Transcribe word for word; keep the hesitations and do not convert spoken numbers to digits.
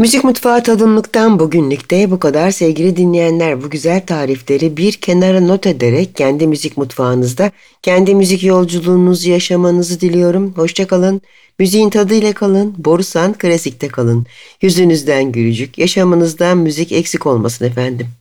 Müzik Mutfağı Tadımlık'tan bugünlük de bu kadar sevgili dinleyenler. Bu güzel tarifleri bir kenara not ederek kendi müzik mutfağınızda, kendi müzik yolculuğunuzu yaşamanızı diliyorum. Hoşça kalın, müziğin tadıyla kalın, Borusan Klasik'te kalın. Yüzünüzden gülücük, yaşamınızdan müzik eksik olmasın efendim.